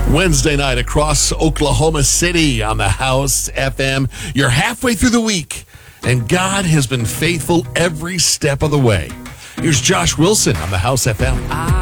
Wednesday night across Oklahoma City on the House FM. You're halfway through the week, and God has been faithful every step of the way. Here's Josh Wilson on the House FM.